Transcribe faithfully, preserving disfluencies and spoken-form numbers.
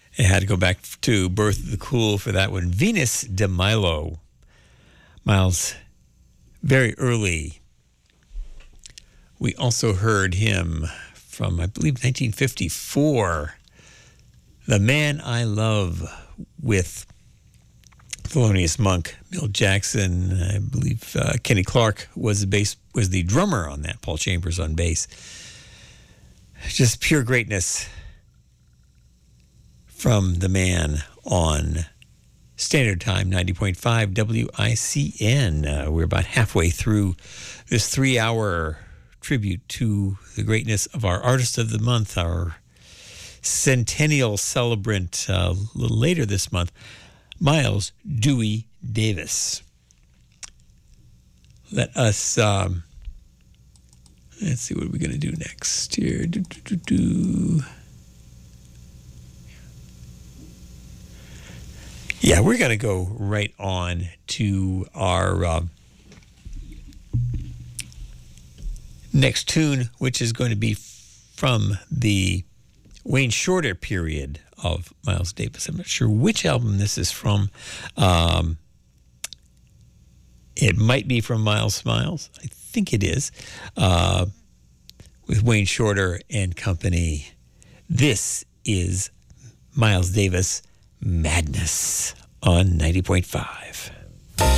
I had to go back to Birth of the Cool for that one. Venus de Milo. Miles, very early. We also heard him from, I believe, nineteen fifty-four. The Man I Love with Thelonious Monk, Bill Jackson. I believe uh, Kenny Clark was the bass, was the drummer on that. Paul Chambers on bass. Just pure greatness from the man on Standard Time, ninety point five W I C N. Uh, we're about halfway through this three-hour tribute to the greatness of our Artist of the Month, our centennial celebrant uh, a little later this month, Miles Dewey Davis. Let us, um, let's see what we're going to do next here. Do, do, do, do. Yeah, we're going to go right on to our uh, next tune, which is going to be from the Wayne Shorter period of Miles Davis. I'm not sure which album this is from. Um, it might be from Miles Smiles. I think it is. Uh, with Wayne Shorter and company. This is Miles Davis, Madness on ninety point five.